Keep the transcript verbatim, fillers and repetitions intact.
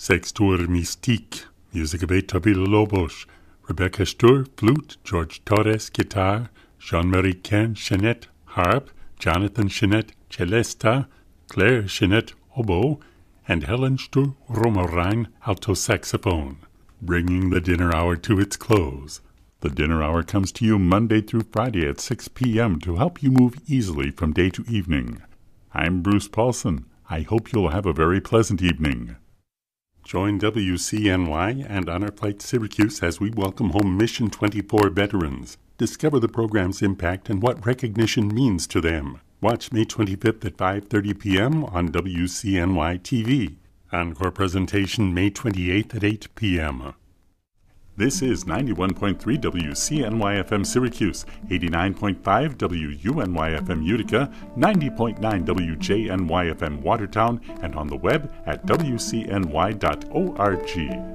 Sextour Mystique, music by Toby Lobos, Rebecca Stur, flute, George Torres, guitar, Jean-Marie Cain, Chenette, harp, Jonathan Chenette, celesta, Claire Chenette, oboe, and Helen Stur Romerein, alto saxophone, bringing the dinner hour to its close. The dinner hour comes to you Monday through Friday at six p.m. to help you move easily from day to evening. I'm Bruce Paulson. I hope you'll have a very pleasant evening. Join W C N Y and Honor Flight Syracuse as we welcome home Mission twenty-four veterans. Discover the program's impact and what recognition means to them. Watch May twenty-fifth at five thirty p.m. on W C N Y T V. Encore presentation May twenty-eighth at eight p.m. This is ninety-one point three W C N Y F M Syracuse, eighty-nine point five W U N Y F M Utica, ninety point nine W J N Y F M Watertown, and on the web at W C N Y dot org.